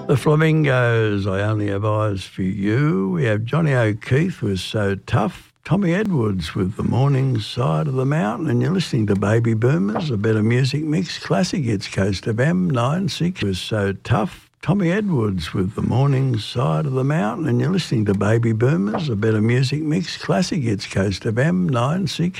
The Flamingos, I Only Have Eyes for You. We have Johnny O'Keefe was So Tough. Tommy Edwards with The Morning Side of the Mountain. And you're listening to Baby Boomers, a better music mix. Classic hits, Coast of M96 was So Tough. Tommy Edwards with The Morning Side of the Mountain. And you're listening to Baby Boomers, a better music mix. Classic hits, Coast of M96.